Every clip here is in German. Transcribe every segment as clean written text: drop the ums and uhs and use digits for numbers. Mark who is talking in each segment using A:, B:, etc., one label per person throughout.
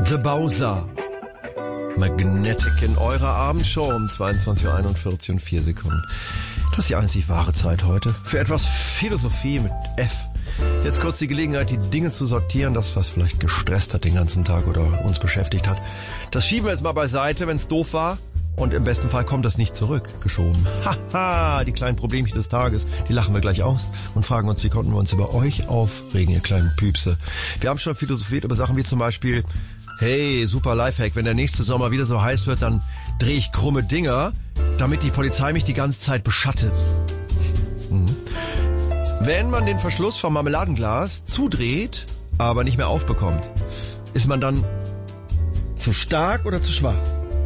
A: The Bowser. Magnetic in eurer Abendshow um 22:41 und 4 Sekunden. Das ist die einzig wahre Zeit heute. Für etwas Philosophie mit F. Jetzt kurz die Gelegenheit, die Dinge zu sortieren, das, was vielleicht gestresst hat den ganzen Tag oder uns beschäftigt hat. Das schieben wir jetzt mal beiseite, wenn es doof war. Und im besten Fall kommt das nicht zurückgeschoben. Haha, die kleinen Problemchen des Tages, die lachen wir gleich aus und fragen uns, wie konnten wir uns über euch aufregen, ihr kleinen Püpse. Wir haben schon philosophiert über Sachen wie zum Beispiel, hey, super Lifehack, wenn der nächste Sommer wieder so heiß wird, dann drehe ich krumme Dinger, damit die Polizei mich die ganze Zeit beschattet. Wenn man den Verschluss vom Marmeladenglas zudreht, aber nicht mehr aufbekommt, ist man dann zu stark oder zu schwach?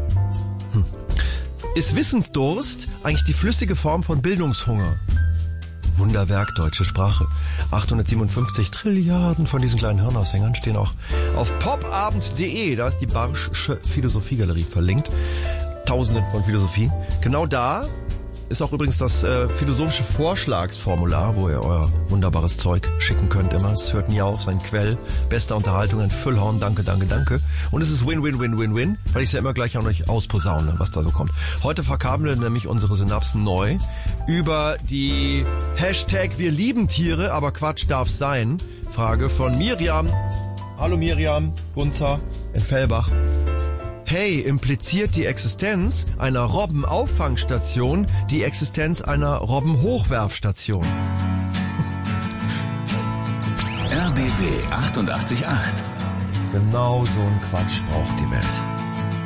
A: Ist Wissensdurst eigentlich die flüssige Form von Bildungshunger? Wunderwerk, deutsche Sprache. 857 Trilliarden von diesen kleinen Hirnaushängern stehen auch auf popabend.de. Da ist die Barsch'sche Philosophiegalerie verlinkt. Tausende von Philosophien. Genau da ist auch übrigens das philosophische Vorschlagsformular, wo ihr euer wunderbares Zeug schicken könnt immer. Es hört nie auf, sein Quell. Beste Unterhaltung, ein Füllhorn, danke, danke, danke. Und es ist Win-Win-Win-Win-Win, weil ich es ja immer gleich an euch ausposaune, was da so kommt. Heute verkabeln nämlich unsere Synapsen neu über die Hashtag Wir lieben Tiere, aber Quatsch darf's sein. Frage von Miriam. Hallo Miriam, Gunzer in Fellbach. Hey, impliziert die Existenz einer Robbenauffangstation die Existenz einer Robbenhochwerfstation?
B: RBB 88.8.
A: Genau so ein Quatsch braucht die Welt.